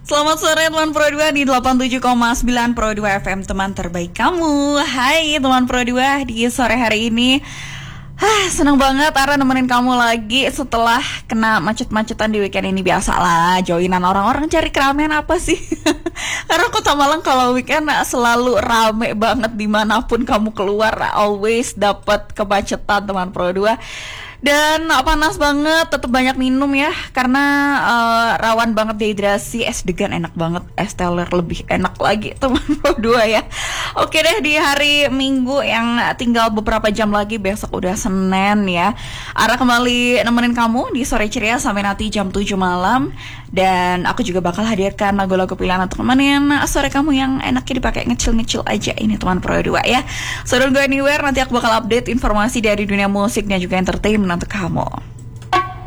Selamat sore teman Pro 2 di 87,9 Pro 2 FM, teman terbaik kamu. Hai teman Pro 2, di sore hari ini seneng banget Ara nemenin kamu lagi setelah kena macet-macetan di weekend ini. Biasalah, joinan orang-orang cari keramaian apa sih. Karena Kota Malang kalau weekend selalu rame banget, dimanapun kamu keluar always dapat kemacetan teman Pro 2. Dan panas banget, tetap banyak minum ya, karena rawan banget dehidrasi. Es degan enak banget, es teler lebih enak lagi teman Pro 2 ya. Oke deh, di hari Minggu yang tinggal beberapa jam lagi, besok udah Senin ya. Ara kembali nemenin kamu di Sore Ceria sampai nanti jam 7 malam. Dan aku juga bakal hadirkan lagu-lagu pilihan untuk nemenin sore kamu yang enaknya dipakai ngecil-ngecil aja ini teman Pro 2 ya. So don't go anywhere, nanti aku bakal update informasi dari dunia musik dan juga entertainment untuk kamu.